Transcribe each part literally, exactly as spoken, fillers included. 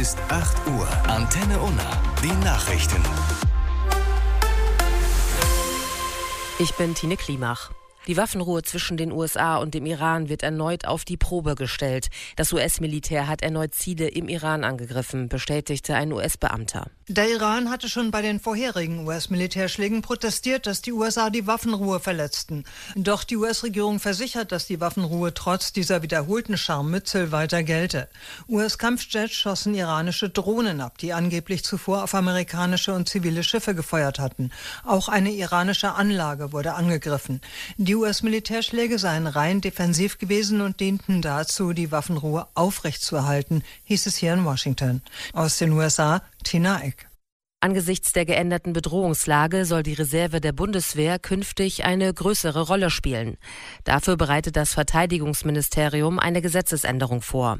ist acht Uhr. Antenne Unna. Die Nachrichten. Ich bin Tine Klimach. Die Waffenruhe zwischen den U S A und dem Iran wird erneut auf die Probe gestellt. Das U S-Militär hat erneut Ziele im Iran angegriffen, bestätigte ein U S-Beamter. Der Iran hatte schon bei den vorherigen U S-Militärschlägen protestiert, dass die U S A die Waffenruhe verletzten. Doch die U S-Regierung versichert, dass die Waffenruhe trotz dieser wiederholten Scharmützel weiter gelte. U S-Kampfjets schossen iranische Drohnen ab, die angeblich zuvor auf amerikanische und zivile Schiffe gefeuert hatten. Auch eine iranische Anlage wurde angegriffen. Die U S-Militärschläge seien rein defensiv gewesen und dienten dazu, die Waffenruhe aufrechtzuerhalten, hieß es hier in Washington. Aus den U S A, Tina Eck. Angesichts der geänderten Bedrohungslage soll die Reserve der Bundeswehr künftig eine größere Rolle spielen. Dafür bereitet das Verteidigungsministerium eine Gesetzesänderung vor.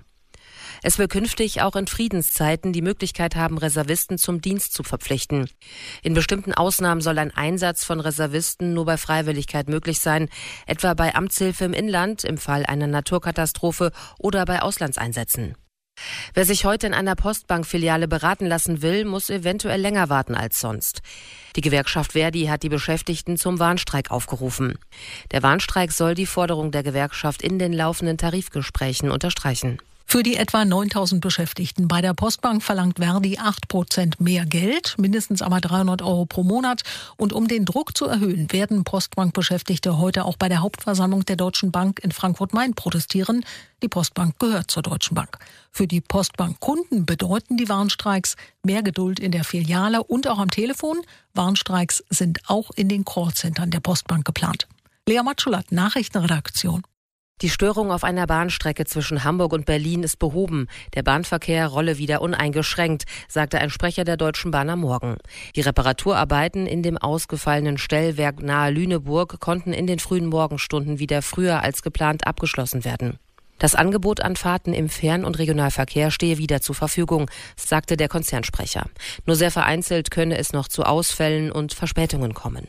Es will künftig auch in Friedenszeiten die Möglichkeit haben, Reservisten zum Dienst zu verpflichten. In bestimmten Ausnahmen soll ein Einsatz von Reservisten nur bei Freiwilligkeit möglich sein, etwa bei Amtshilfe im Inland, im Fall einer Naturkatastrophe oder bei Auslandseinsätzen. Wer sich heute in einer Postbankfiliale beraten lassen will, muss eventuell länger warten als sonst. Die Gewerkschaft Verdi hat die Beschäftigten zum Warnstreik aufgerufen. Der Warnstreik soll die Forderung der Gewerkschaft in den laufenden Tarifgesprächen unterstreichen. Für die etwa neuntausend Beschäftigten bei der Postbank verlangt Verdi acht Prozent mehr Geld, mindestens aber dreihundert Euro pro Monat. Und um den Druck zu erhöhen, werden Postbankbeschäftigte heute auch bei der Hauptversammlung der Deutschen Bank in Frankfurt-Main protestieren. Die Postbank gehört zur Deutschen Bank. Für die Postbankkunden bedeuten die Warnstreiks mehr Geduld in der Filiale und auch am Telefon. Warnstreiks sind auch in den Callcentern der Postbank geplant. Lea Matschulat, Nachrichtenredaktion. Die Störung auf einer Bahnstrecke zwischen Hamburg und Berlin ist behoben. Der Bahnverkehr rolle wieder uneingeschränkt, sagte ein Sprecher der Deutschen Bahn am Morgen. Die Reparaturarbeiten in dem ausgefallenen Stellwerk nahe Lüneburg konnten in den frühen Morgenstunden wieder früher als geplant abgeschlossen werden. Das Angebot an Fahrten im Fern- und Regionalverkehr stehe wieder zur Verfügung, sagte der Konzernsprecher. Nur sehr vereinzelt könne es noch zu Ausfällen und Verspätungen kommen.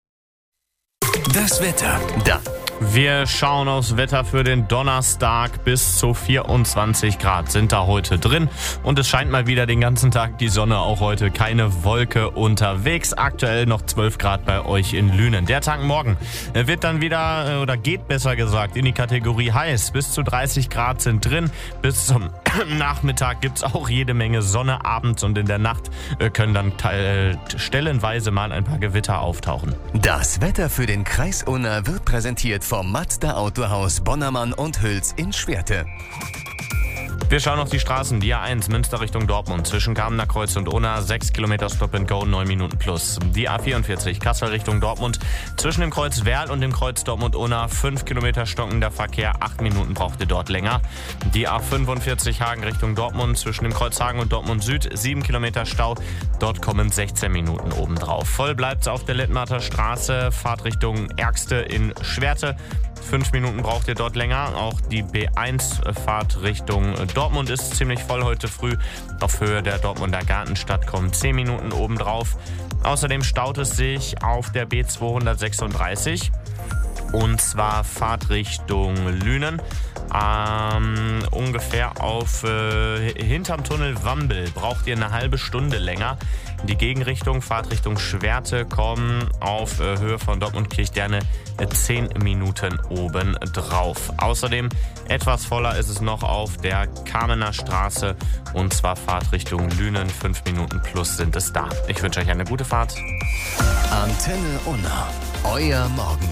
Das Wetter. Da. Wir schauen aufs Wetter für den Donnerstag. Bis zu vierundzwanzig Grad sind da heute drin. Und es scheint mal wieder den ganzen Tag die Sonne. Auch heute keine Wolke unterwegs. Aktuell noch zwölf Grad bei euch in Lünen. Der Tag morgen wird dann wieder, oder geht besser gesagt, in die Kategorie heiß. Bis zu dreißig Grad sind drin. Bis zum Nachmittag gibt's auch jede Menge Sonne. Abends und in der Nacht können dann teil- stellenweise mal ein paar Gewitter auftauchen. Das Wetter für den Kreis Unna wird präsentiert vom Mazda Autohaus Bonnermann und Hüls in Schwerte. Wir schauen auf die Straßen. Die A eins Münster Richtung Dortmund zwischen Kamener Kreuz und Unna, sechs Kilometer Stop and Go, neun Minuten plus. Die A vierundvierzig Kassel Richtung Dortmund zwischen dem Kreuz Werl und dem Kreuz Dortmund-Unna, fünf Kilometer stockender Verkehr, acht Minuten braucht ihr dort länger. Die A fünfundvierzig Hagen Richtung Dortmund zwischen dem Kreuz Hagen und Dortmund Süd, sieben Kilometer Stau, dort kommen sechzehn Minuten obendrauf. Voll bleibt's auf der Lettmarter Straße, Fahrt Richtung Ergste in Schwerte. Fünf Minuten braucht ihr dort länger. Auch die B eins Fahrt Richtung Dortmund ist ziemlich voll heute früh. Auf Höhe der Dortmunder Gartenstadt kommen zehn Minuten obendrauf. Außerdem staut es sich auf der B zweihundertsechsunddreißig. Und zwar Fahrt Richtung Lünen. Ähm, ungefähr auf äh, hinterm Tunnel Wambel braucht ihr eine halbe Stunde länger. Die Gegenrichtung, Fahrt Richtung Schwerte, kommen auf äh, Höhe von Dortmund-Kirchderne äh, zehn Minuten oben drauf. Außerdem etwas voller ist es noch auf der Kamener Straße und zwar Fahrt Richtung Lünen, fünf Minuten plus sind es da. Ich wünsche euch eine gute Fahrt. Antenne Unna, euer Morgen.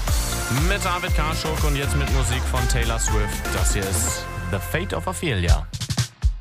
Mit David Karschuk und jetzt mit Musik von Taylor Swift. Das hier ist The Fate of Ophelia.